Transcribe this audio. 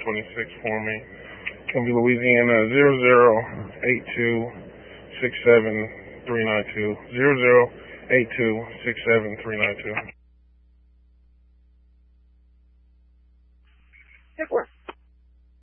26 for me. Gonna be Louisiana 00826739 00826739. Network.